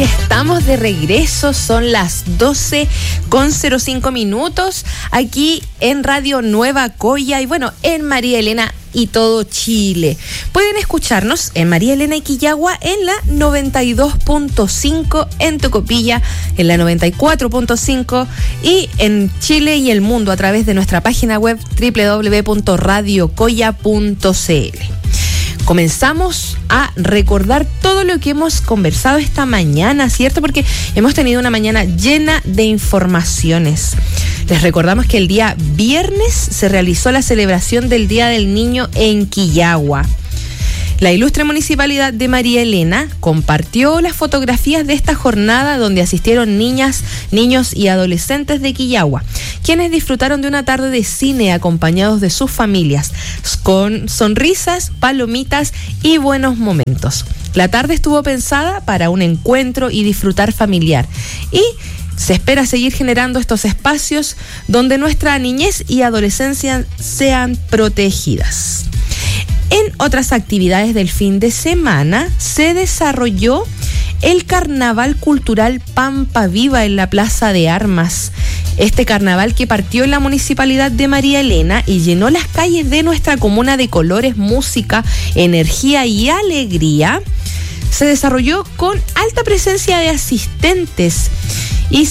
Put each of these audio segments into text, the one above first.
estamos de regreso, son las 12:05 aquí en Radio Nueva Coya y bueno, en María Elena y todo Chile. Pueden escucharnos en María Elena y Quillagua en la 92.5, en Tocopilla en la 94.5 y en Chile y el mundo a través de nuestra página web www.radiocoya.cl. Comenzamos a recordar todo lo que hemos conversado esta mañana, ¿cierto? Porque hemos tenido una mañana llena de informaciones. Les recordamos que el día viernes se realizó la celebración del Día del Niño en Quillagua. La ilustre Municipalidad de María Elena compartió las fotografías de esta jornada donde asistieron niñas, niños y adolescentes de Quillagua, quienes disfrutaron de una tarde de cine acompañados de sus familias, con sonrisas, palomitas y buenos momentos. La tarde estuvo pensada para un encuentro y disfrutar familiar y se espera seguir generando estos espacios donde nuestra niñez y adolescencia sean protegidas. En otras actividades del fin de semana se desarrolló el Carnaval Cultural Pampa Viva en la Plaza de Armas. Este carnaval que partió en la Municipalidad de María Elena y llenó las calles de nuestra comuna de colores, música, energía y alegría, se desarrolló con alta presencia de asistentes y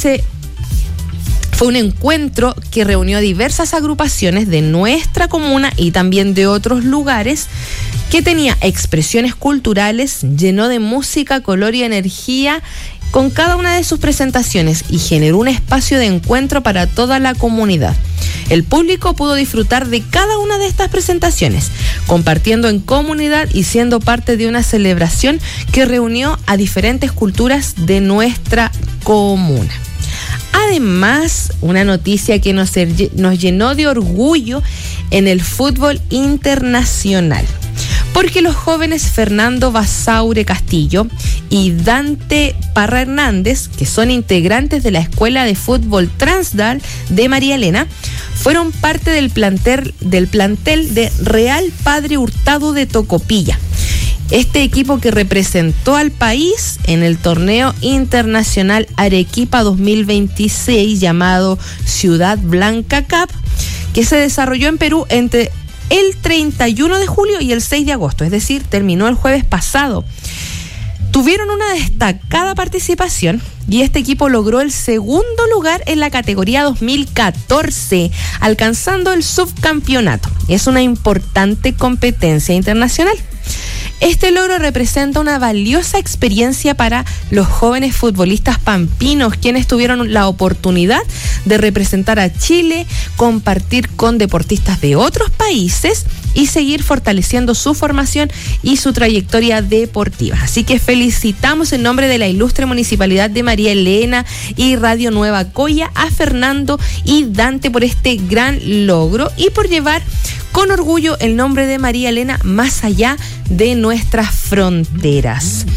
fue un encuentro que reunió diversas agrupaciones de nuestra comuna y también de otros lugares, que tenía expresiones culturales, llenó de música, color y energía con cada una de sus presentaciones y generó un espacio de encuentro para toda la comunidad. El público pudo disfrutar de cada una de estas presentaciones, compartiendo en comunidad y siendo parte de una celebración que reunió a diferentes culturas de nuestra comuna. Además, una noticia que nos llenó de orgullo en el fútbol internacional, porque los jóvenes Fernando Basaure Castillo y Dante Parra Hernández, que son integrantes de la Escuela de Fútbol Transdal de María Elena, fueron parte del plantel de Real Padre Hurtado de Tocopilla. Este equipo que representó al país en el torneo internacional Arequipa 2026 llamado Ciudad Blanca Cup, que se desarrolló en Perú entre el 31 de julio y el 6 de agosto, es decir, terminó el jueves pasado. Tuvieron una destacada participación y este equipo logró el segundo lugar en la categoría 2014, alcanzando el subcampeonato. Es una importante competencia internacional. Este logro representa una valiosa experiencia para los jóvenes futbolistas pampinos, quienes tuvieron la oportunidad de representar a Chile, compartir con deportistas de otros países y seguir fortaleciendo su formación y su trayectoria deportiva. Así que felicitamos en nombre de la ilustre Municipalidad de María Elena y Radio Nueva Coya a Fernando y Dante por este gran logro y por llevar con orgullo el nombre de María Elena más allá de nuestras fronteras.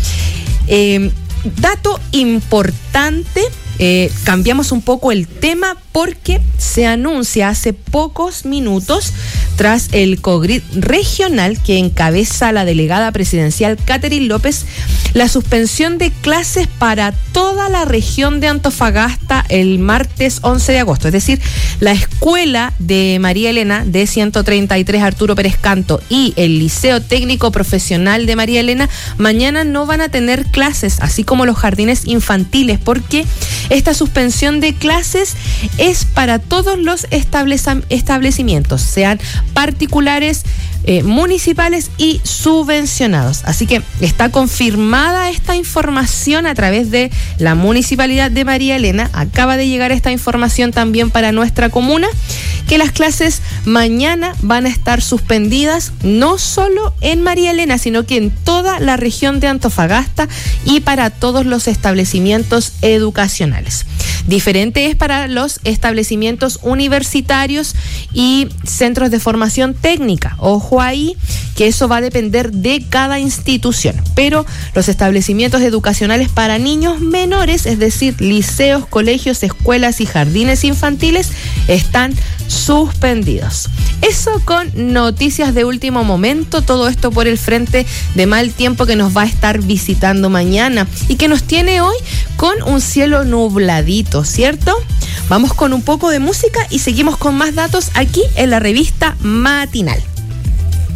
Dato importante, cambiamos un poco el tema porque se anuncia hace pocos minutos, tras el COGRID regional que encabeza la delegada presidencial Catherine López, la suspensión de clases para toda la región de Antofagasta el martes 11 de agosto. Es decir, la escuela de María Elena de 133 Arturo Pérez Canto y el Liceo Técnico Profesional de María Elena mañana no van a tener clases, así como los jardines infantiles, porque esta suspensión de clases es para todos los establecimientos, sean particulares, municipales y subvencionados. Así que está confirmada esta información a través de la Municipalidad de María Elena. Acaba de llegar esta información también para nuestra comuna, que las clases mañana van a estar suspendidas, no solo en María Elena, sino que en toda la región de Antofagasta y para todos los establecimientos educacionales. Diferente es para los establecimientos universitarios y centros de formación técnica. Ojo ahí, que eso va a depender de cada institución. Pero los establecimientos educacionales para niños menores, es decir, liceos, colegios, escuelas y jardines infantiles, están suspendidos. Eso con noticias de último momento, todo esto por el frente de mal tiempo que nos va a estar visitando mañana y que nos tiene hoy con un cielo nubladito, ¿cierto? Vamos con un poco de música y seguimos con más datos aquí en la revista Matinal.